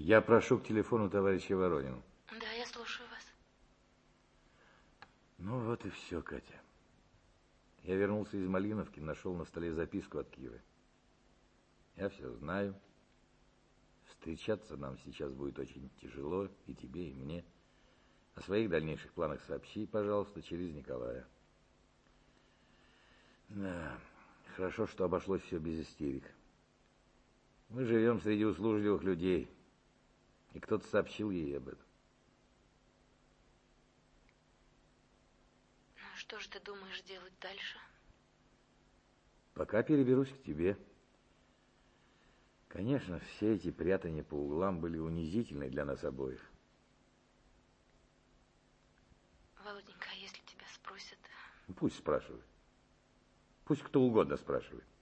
Я прошу к телефону товарища Воронина. Да, я слушаю вас. Ну вот и все, Катя. Я вернулся из Малиновки, нашел на столе записку от Киры. Я все знаю. Встречаться нам сейчас будет очень тяжело, и тебе, и мне. О своих дальнейших планах сообщи, пожалуйста, через Николая. Да, хорошо, что обошлось все без истерик. Мы живем среди услужливых людей, и кто-то сообщил ей об этом. Ну, что же ты думаешь делать дальше? Пока переберусь к тебе. Конечно, все эти прятания по углам были унизительны для нас обоих. Володенька, а если тебя спросят? Пусть спрашивают. Пусть кто угодно спрашивает.